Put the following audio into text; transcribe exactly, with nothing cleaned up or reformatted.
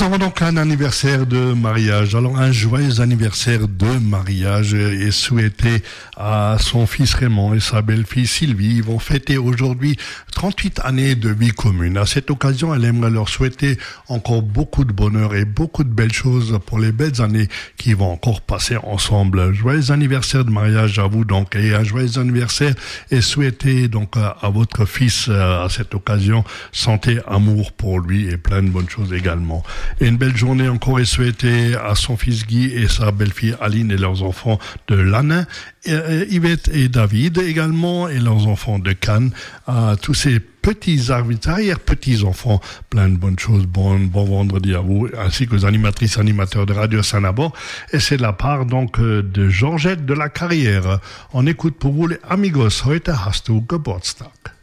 Nous avons donc un anniversaire de mariage. Alors, un joyeux anniversaire de mariage est souhaité à son fils Raymond et sa belle-fille Sylvie. Ils vont fêter aujourd'hui trente-huit années de vie commune. À cette occasion, elle aimerait leur souhaiter encore beaucoup de bonheur et beaucoup de belles choses pour les belles années qui vont encore passer ensemble. Joyeux anniversaire de mariage à vous donc, et un joyeux anniversaire est souhaité donc à, à votre fils à cette occasion. Santé, amour pour lui et plein de bonnes choses également. Et une belle journée encore est souhaitée à son fils Guy et sa belle-fille Aline et leurs enfants de Lannin, et, et Yvette et David également et leurs enfants de Cannes, à tous ces petits arrière-petits-enfants, plein de bonnes choses, bon, bon vendredi à vous, ainsi qu'aux animatrices animateurs de Radio Saint-Nabor. Et c'est de la part donc de Georgette de la Carrière. On écoute pour vous les Amigos, heute hast du Geburtstag.